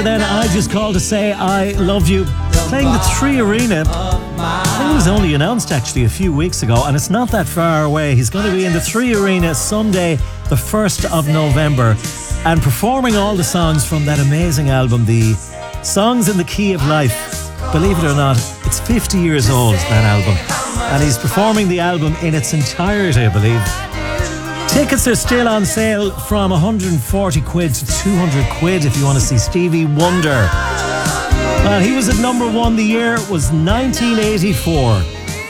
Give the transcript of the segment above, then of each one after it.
Then I Just Called to Say I Love You, playing the 3 Arena. I think it was only announced actually a few weeks ago, and it's not that far away. He's going to be in the 3 Arena Sunday, the 1st of November, and performing all the songs from that amazing album, the Songs in the Key of Life. Believe it or not, it's 50 years old, that album, and he's performing the album in its entirety, I believe. Tickets are still on sale from 140 quid to 200 quid if you want to see Stevie Wonder. Well, he was at number 1. The year was 1984.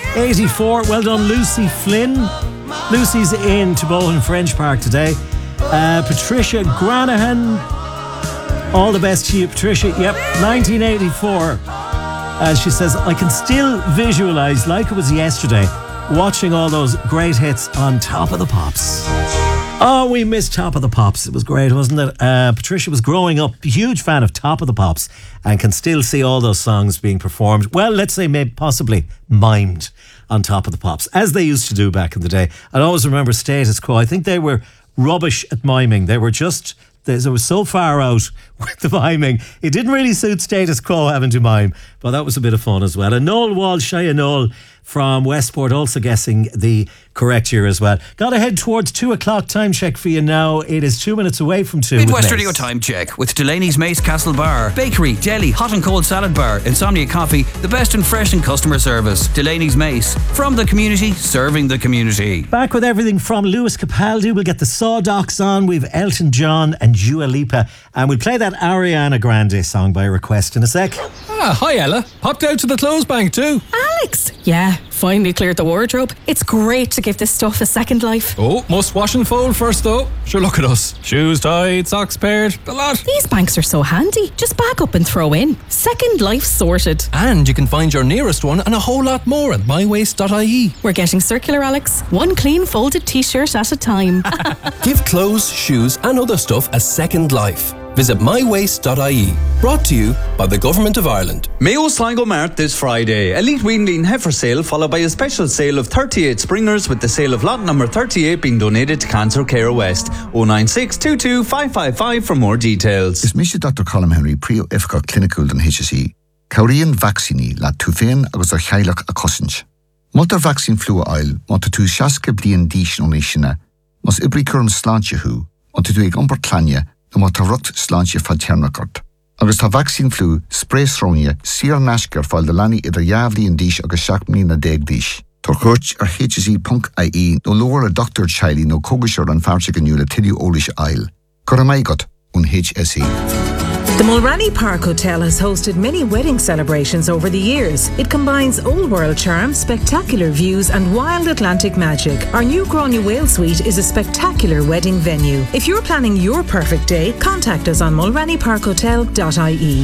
84, well done Lucy Flynn. Lucy's in Tobohan French Park today. Patricia Granahan. All the best to you, Patricia. Yep, 1984. As she says, I can still visualise, like it was yesterday, watching all those great hits on Top of the Pops. Oh, we missed Top of the Pops. It was great, wasn't it? Patricia was growing up, a huge fan of Top of the Pops, and can still see all those songs being performed. Well, let's say maybe possibly mimed on Top of the Pops, as they used to do back in the day. I always remember Status Quo. I think they were rubbish at miming. They were so far out with the miming. It didn't really suit Status Quo having to mime, but that was a bit of fun as well. And Noel Walsh, Shia Noel from Westport, also guessing the correct year as well. Got to head towards 2 o'clock. Time check for you now. It is 2 minutes away from 2. Midwest Radio Time Check with Delaney's Mace Castle Bar, Bakery, Deli, Hot and Cold Salad Bar, Insomnia Coffee, the best in fresh and customer service. Delaney's Mace, from the community, serving the community. Back with everything from Lewis Capaldi. We'll get the Sawdocs on. We've Elton John and Dua Lipa, and we'll play that Ariana Grande song by request in a sec. Hi Ella, popped out to the clothes bank too. Alex! Yeah, finally cleared the wardrobe. It's great to give this stuff a second life. Oh, must wash and fold first though. Sure, look at us. Shoes tied, socks paired, the lot. These banks are so handy. Just back up and throw in. Second life sorted. And you can find your nearest one and a whole lot more at mywaste.ie. We're getting circular, Alex. One clean folded t-shirt at a time. Give clothes, shoes and other stuff a second life. Visit mywaste.ie. Brought to you by the Government of Ireland. Mayo Sligo Mart this Friday. Elite Weanling Heifer Sale followed by a special sale of 38 springers, with the sale of lot number 38 being donated to Cancer Care West. 096 22 555 for more details. Is Mr. Dr. Colm Henry Prio Ifka Clinical than HSE. Kaurian vaccini la tufen agus a chailach a cossinch. Multar vaccine flu oil, want to shaska blian dish onishina. Mas ibricurm slantjehu, want to do ag umbertlanya. Na má tá rucht sláinte fad tearnachart. Agus tá vaccine flu spray srónne sír nascar fáil de lani idir jaavlíon díis agus 7 na 10 díis. Tar chuirt ar hse.ie nó lóir a Dr. Chiley nó cógasir an fearrte gniúla tidiú ólis ail. Cur a maigat ún HSE. The Mulranny Park Hotel has hosted many wedding celebrations over the years. It combines old world charm, spectacular views and wild Atlantic magic. Our new Grania Whale Suite is a spectacular wedding venue. If you're planning your perfect day, contact us on mulrannyparkhotel.ie.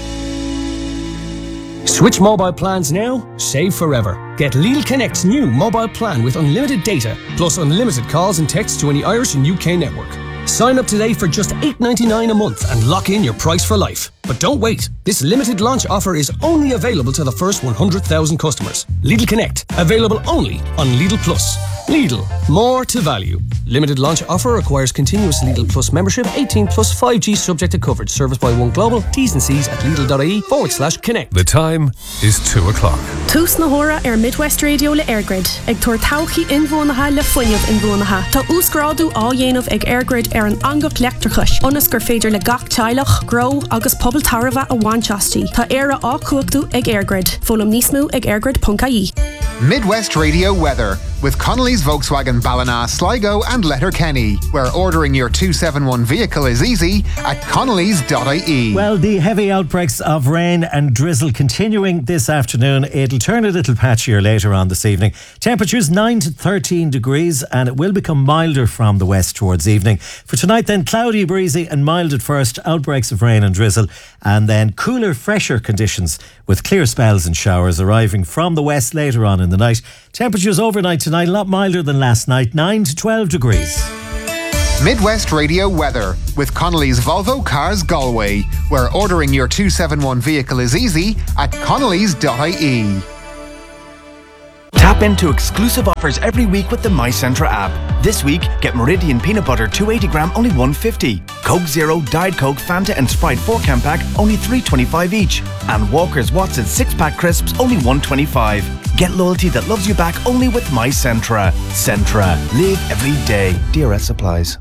Switch mobile plans now, save forever. Get Lidl Connect's new mobile plan with unlimited data, plus unlimited calls and texts to any Irish and UK network. Sign up today for just $8.99 a month and lock in your price for life. But don't wait. This limited launch offer is only available to the first 100,000 customers. Lidl Connect, available only on Lidl Plus. Lidl, more to value. Limited launch offer requires continuous Lidl Plus membership, 18 plus 5G subject to coverage. Service by One Global. T's and C's at lidl.ie/connect. The time is 2 o'clock. Tús na hóra Midwest Radio le Airgrid. Ag tuair tauchaí inbhuanaithe le foiinmh inbhuanaithe. Tá úscráidú á dhéanamh ag Airgrid ar an angach leachtarchais. Onas gur féidir le gach teilech, grow agus pobl tarva a bhainteastí. Tá éire á cuachtú ag Airgrid. Fólam níos mó ag airgrid.ie. Midwest Radio weather with Connolly's Volkswagen Ballina, Sligo and Letterkenny, where ordering your 271 vehicle is easy at connellys.ie. Well, the heavy outbreaks of rain and drizzle continuing this afternoon. It'll turn a little patchier later on this evening. Temperatures 9 to 13 degrees, and it will become milder from the west towards evening. For tonight then, cloudy, breezy and mild at first, outbreaks of rain and drizzle, and then cooler, fresher conditions with clear spells and showers arriving from the west later on in the night. Temperatures overnight tonight a lot milder than last night, 9 to 12 degrees. Midwest Radio weather with Connolly's Volvo Cars Galway, where ordering your 271 vehicle is easy at connellys.ie. Tap Tap into exclusive offers every week with the MyCentra app. This week, get Meridian Peanut Butter 280 gram only $1.50. Coke Zero, Diet Coke, Fanta and Sprite 4-can pack only $3.25 each. And Walker's Watson 6-pack crisps only $1.25. Get loyalty that loves you back only with MyCentra. Centra. Live every day. DRS supplies.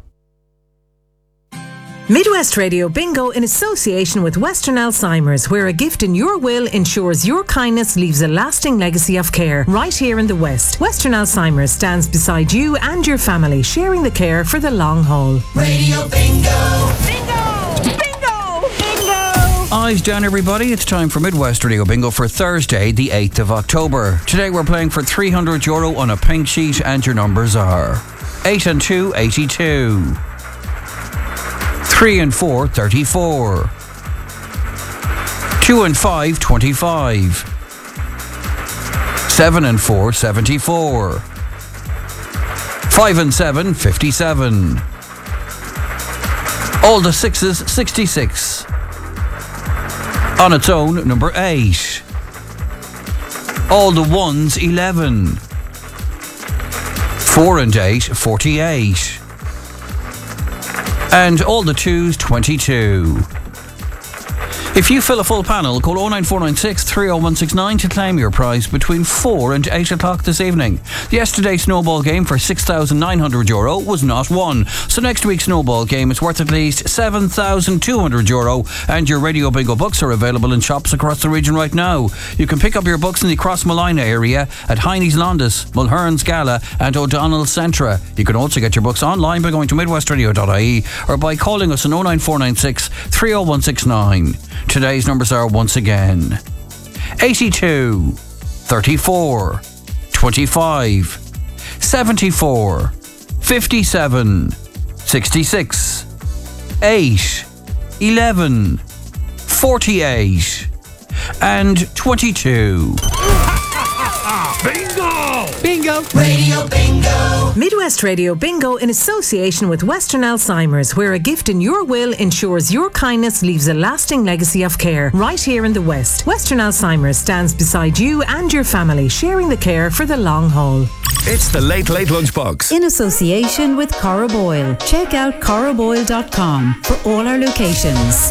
Midwest Radio Bingo in association with Western Alzheimer's, where a gift in your will ensures your kindness leaves a lasting legacy of care. Right here in the West, Western Alzheimer's stands beside you and your family, sharing the care for the long haul. Radio Bingo! Eyes down, everybody. It's time for Midwest Radio Bingo for Thursday, the 8th of October. Today we're playing for €300 on a pink sheet, and your numbers are 8 and 2, 82. 3 and 4, 34. 2 and 5, 25. 7 and 4, 74. 5 and 7, 57. All the sixes, 66. On its own, number 8. All the ones, 11. 4 and 8, 48. And all the twos, 22. If you fill a full panel, call 09496 30169 to claim your prize between 4 and 8 o'clock this evening. Yesterday's snowball game for €6,900 was not won, so next week's snowball game is worth at least €7,200, and your Radio Bingo books are available in shops across the region right now. You can pick up your books in the Crossmolina area at Heine's Londis, Mulherns Gala and O'Donnell's Centra. You can also get your books online by going to midwestradio.ie or by calling us on 09496 30169. Today's numbers are once again 82, 34, 25, 74, 57, 66, 8, 11, 48 and 22. Bingo! Bingo! Radio Bingo! Midwest Radio Bingo in association with Western Alzheimer's, where a gift in your will ensures your kindness leaves a lasting legacy of care. Right here in the West, Western Alzheimer's stands beside you and your family, sharing the care for the long haul. It's the Late Late Lunchbox. In association with Corra Boyle. Check out corraboyle.com for all our locations.